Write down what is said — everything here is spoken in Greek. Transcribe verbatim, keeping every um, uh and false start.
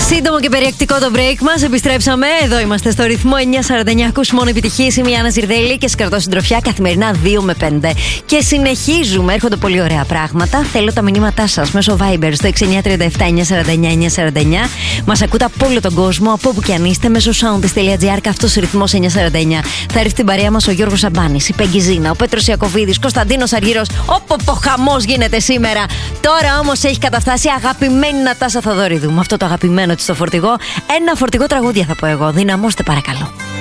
Σύντομο και περιεκτικό το break μας. Επιστρέψαμε. Εδώ είμαστε στο ρυθμό εννιά σαράντα εννιά. Ακούς μόνο επιτυχίες. Είμαι η Άννα Ζιρδέλη και σκρατώ συντροφιά καθημερινά δύο με πέντε. Και συνεχίζουμε. Έρχονται πολύ ωραία πράγματα. Θέλω τα μηνύματά σας μέσω Viber στο έξι εννιά τρία επτά εννιά σαράντα εννιά εννιά σαράντα εννιά. Μας ακούτε από όλο τον κόσμο, από όπου και αν είστε, μέσω soundist.gr. Αυτός ο ρυθμός εννιά σαράντα εννιά. Θα έρθει στην παρέα μας ο Γιώργος Σαμπάνης, η Πέγγι Ζήνα, ο Πέτρος Ιακωβίδης, Κωνσταντίνος Αργύρος. Όπο χαμός γίνεται σήμερα. Τώρα όμως έχει καταφτάσει αγαπημένη Νατάσα Θοδωρίδου. Με αυτό το αγαπημένο της στο φορτηγό. Ένα φορτηγό τραγούδια θα πω εγώ. Δυναμώστε παρακαλώ.